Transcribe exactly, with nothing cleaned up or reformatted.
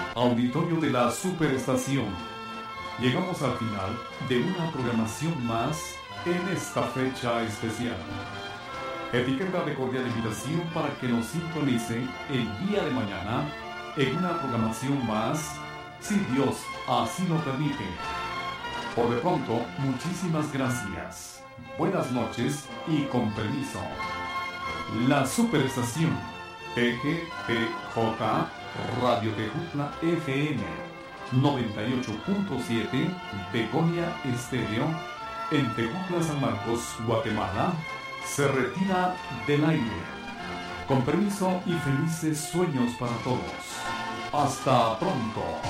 Auditorio de la Superestación. Llegamos al final de una programación más en esta fecha especial. Etiqueta de cordial invitación para que nos sintonice el día de mañana en una programación más, si Dios así lo permite. Por de pronto, muchísimas gracias. Buenas noches y con permiso. La Superestación T G P J Radio Tejutla F M noventa y ocho punto siete Begonia Estéreo en Tejutla, San Marcos, Guatemala, se retira del aire. Con permiso y felices sueños para todos. Hasta pronto.